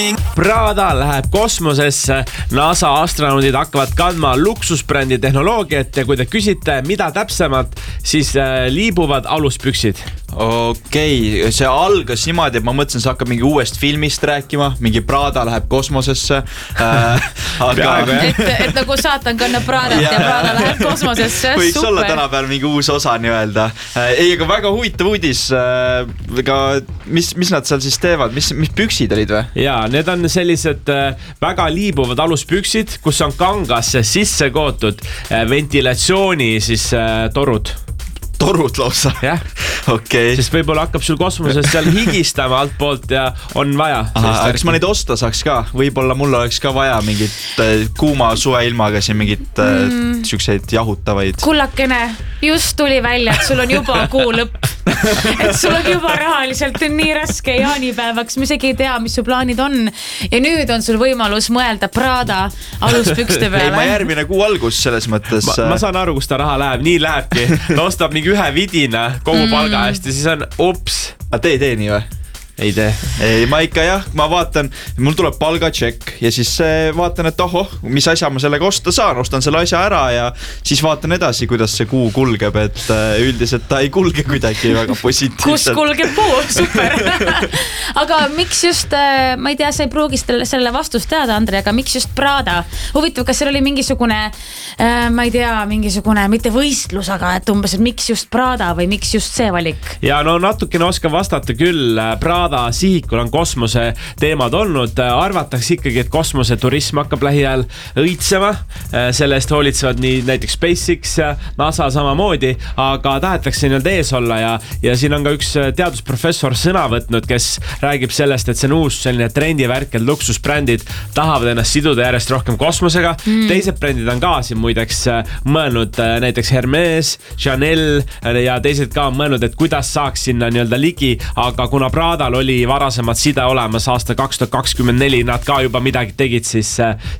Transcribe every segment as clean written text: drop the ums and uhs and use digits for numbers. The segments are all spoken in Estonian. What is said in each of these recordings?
Prada läheb kosmosesse, NASA astronaudid hakkavad kandma luksusbrändi tehnoloogiat ja kui te küsite, mida täpsemalt, siis liibuvad aluspüksid. Okei, see algas niimoodi, et ma mõtlesin, sa hakkab mingi uuest filmist rääkima, mingi Prada läheb kosmosesse. Et nagu saatan kannab Pradat ja Prada läheb kosmosesse. Võiks olla tänapäeval mingi uus osa nii-öelda. Ei, aga väga huvitav uudis. Mis nad seal siis teevad? Mis püksid olid või? Jaa, need on sellised väga liibuvad aluspüksid, kus on kangasse sisse kootud ventilatsiooni siis torud. Torud lausa? Jah, okay. Sest võib-olla hakkab sul kosmoses seal higistama alt poolt ja on vaja. Kas ma neid osta saaks ka? Võib-olla mul oleks ka vaja mingit kuuma suveilmaga siin mingit sükseid jahutavaid. Kullakene, just tuli välja, et sul on juba kuu lõpp. Et sul on juba rahaliselt nii raske jaanipäevaks, me isegi ei tea, mis su plaanid on. Ja nüüd on sul võimalus mõelda Prada aluspükste peale. Ei, ma järgmine kuu algus selles mõttes. Ma saan aru, kus ta raha läheb, nii lähebki. Ta ostab mingi ühe vidina kogu palga eest ja siis on ups. A tee nii või? Ei tee. Ei, ma ikka jah, ma vaatan, mul tuleb palgatšekk ja siis vaatan, et mis asja ma sellega osta saan, ostan selle asja ära ja siis vaatan edasi, kuidas see kuu kulgeb, et üldiselt ta ei kulge kuidagi väga positiivselt. Kus kulgeb kuu? Super. Aga miks just, ma ei tea, sa ei pruugist selle vastust teada, Andre, aga miks just Prada? Huvitav, kas seal oli mingisugune, ma ei tea, mingisugune, mitte võistlus, aga et umbes, et miks just Prada või miks just see valik? Ja no natukene oskan vastata küll. Prada sihikul on kosmose teemad olnud. Arvatakse ikkagi, et kosmoseturism hakkab lähiajal õitsema. Selle eest hoolitsevad nii näiteks SpaceX ja NASA samamoodi, aga tahetakse nii-öelda ees olla ja siin on ka üks teadusprofessor sõna võtnud, kes räägib sellest, et see on uus selline trendivärk, et luksusbrändid tahavad ennast siduda järjest rohkem kosmosega. Teised brändid on ka siin muideks mõelnud, näiteks Hermes, Chanel ja teised ka on mõelnud, et kuidas saaks sinna nii-öelda ligi, aga kuna Pradal oli varasemad side olemas aasta 2024, nad ka juba midagi tegid, siis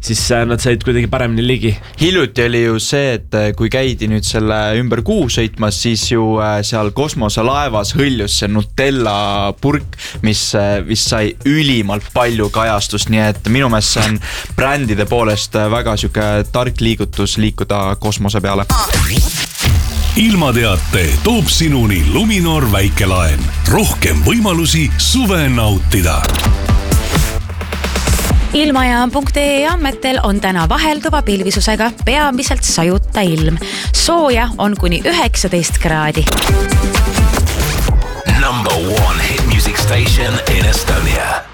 nad said kuidagi paremini ligi. Hiljuti oli ju see, et kui käidi nüüd selle ümber kuu sõitmas, siis ju seal kosmoselaevas hõljus see Nutella purk, mis sai ülimalt palju kajastust, nii et minu meelest see on brändide poolest väga süke tark liigutus liikuda kosmose peale. Ilmateate toob sinuni Luminor väikelaen. Rohkem võimalusi suve nautida. Ilmajaam.ee andmetel on täna vahelduva pilvisusega peamiselt sajuta ilm. Sooja on kuni 19 kraadi. Number 1 hit music station in Estonia.